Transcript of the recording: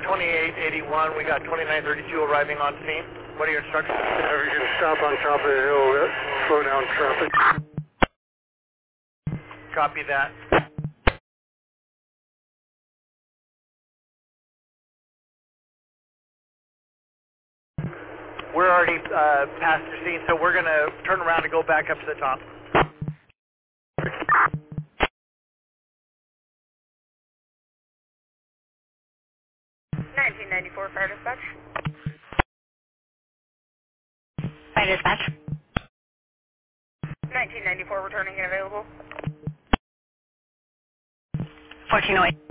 2881, we got 2932 arriving on scene. What are your instructions? We're going to stop on top of the hill, slow down traffic. Copy that. We're already past the scene, so we're going to turn around and go back up to the top. 1994 Fire Dispatch. Fire Dispatch. 1994 returning and available. 1408.